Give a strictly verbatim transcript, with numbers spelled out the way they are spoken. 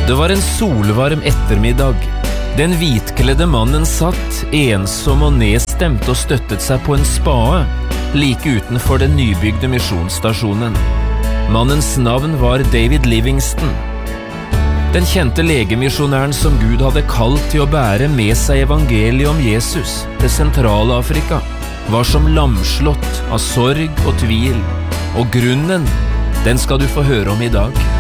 Det var en solvarm ettermiddag. Den hvitkledde mannen satt, ensom og nedstemt og støttet seg på en spade, like utenfor den nybygde misjonsstasjonen. Mannens navn var David Livingston. Den kjente legemisjonæren som Gud hadde kalt til å bære med seg evangeliet om Jesus til Sentral-Afrika, var som lamslått av sorg og tvil, og grunnen, den skal du få høre om i dag.